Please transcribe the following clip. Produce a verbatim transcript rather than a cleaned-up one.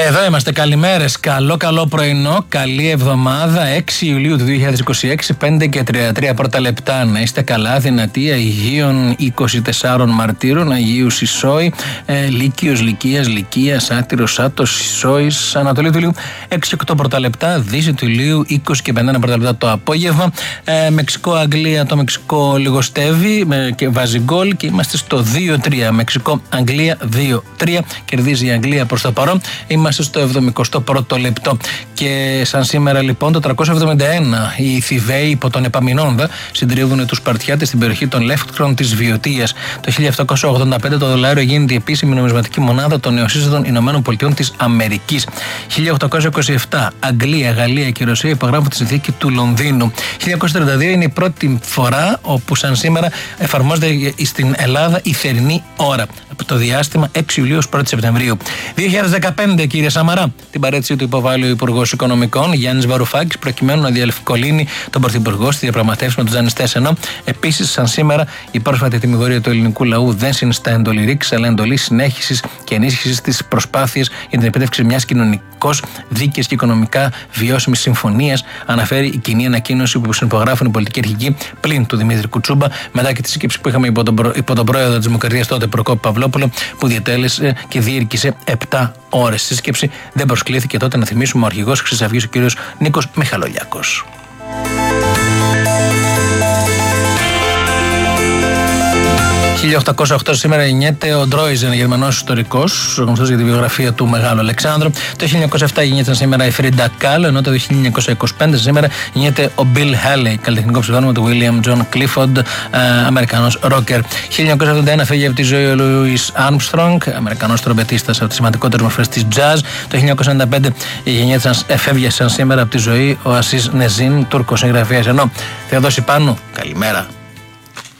Εδώ είμαστε, καλημέρες, καλό καλό πρωινό, καλή εβδομάδα, έξι Ιουλίου του δύο χιλιάδες είκοσι έξι, πέντε και τριάντα τρία πρώτα λεπτά. Να είστε καλά, δυνατοί, Αγίων είκοσι τεσσάρων Μαρτύρων, Αγίους Ισόη, ε, Λύκειος, Λυκείας, Λυκείας, Άτυρος, Άτος, Ισόης, Ανατολή του Ηλίου, έξι και οκτώ πρώτα λεπτά, Δύση του Ηλίου, είκοσι και πενήντα πρώτα λεπτά το απόγευμα. Ε, Μεξικό-Αγγλία, το Μεξικό λιγοστεύει με, και βάζει γκολ και είμαστε στο δύο τρία. Μεξικό-Αγγλία δύο τρία, κερδίζει η Αγγλία προς το παρόν. Είμαστε στο εβδομηκοστό πρώτο λεπτό. Και σαν σήμερα λοιπόν το τριακόσια εβδομήντα ένα οι Θηβαίοι υπό τον Επαμινόνδα συντρίβουν τους Σπαρτιάτες στην περιοχή των Λεύκρων της Βιωτίας. Το χίλια επτακόσια ογδόντα πέντε το δολάριο γίνεται η επίσημη νομισματική μονάδα των νεοσύστατων Ηνωμένων Πολιτειών της Αμερικής. χίλια οκτακόσια είκοσι επτά Αγγλία, Γαλλία και Ρωσία υπογράφουν τη συνθήκη του Λονδίνου. χίλια εννιακόσια τριάντα δύο είναι η πρώτη φορά όπου σαν σήμερα εφαρμόζεται στην Ελλάδα η θερινή ώρα. Από το διάστημα έξι Ιουλίου ως πρώτη Σεπτεμβρίου. δύο χιλιάδες δεκαπέντε, κύριε Σαμαρά, την παρέτησή του υποβάλλει ο Υπουργός Οικονομικών Γιάννης Βαρουφάκης προκειμένου να διευκολύνει τον Πρωθυπουργό στη διαπραγματεύση με τους δανειστές. Ενώ επίσης, σαν σήμερα, η πρόσφατη τιμιγορία του ελληνικού λαού δεν συνιστά εντολή ρήξης, αλλά εντολή συνέχισης και ενίσχυσης της προσπάθειας για την επίτευξη μιας κοινωνικώς δίκαιης και οικονομικά βιώσιμης συμφωνίας, αναφέρει η κοινή ανακοίνωση που συνυπογράφουν οι πολιτικοί αρχηγοί πλην του Δημήτρη Κουτσούμπα, μετά και τη σύσκεψη που είχαμε υπό τον, προ... υπό τον πρόεδρο της Δημοκρατίας τότε, Προκόπη Παυλόπουλο, που διατέλεσε και διήρκησε επτά ώρες. Στη σύσκεψη δεν προσκλήθηκε τότε, να θυμίσουμε, ο αρχηγός Χρυσής Αυγής, ο κύριος Νίκος Μιχαλολιάκος. χίλια οκτακόσια οκτώ σήμερα γεννιέται ο Ντρόιζεν, Γερμανός ιστορικός, γνωστός για τη βιογραφία του Μεγάλου Αλεξάνδρου. Το χίλια εννιακόσια επτά γεννιέται σήμερα η Φρίντα Κάλο, ενώ το χίλια εννιακόσια είκοσι πέντε σήμερα γεννιέται ο Μπιλ Χάλεϊ, καλλιτεχνικό ψευδόνυμο του Βίλιαμ Τζον Κλίφοντ, Αμερικανός ρόκερ. χίλια εννιακόσια εβδομήντα ένα φεύγει από τη ζωή ο Λούις Άρμστρονγκ, Αμερικανός τρομπετίστας, από τις σημαντικότερες μορφές της jazz. Το χίλια εννιακόσια ενενήντα πέντε γεννιέται, φεύγει σαν σήμερα από τη ζωή ο Ασίς Νεζίν, Τούρκος συγγραφέας. Ενώ Θεοδόση Πάνου, καλημέρα.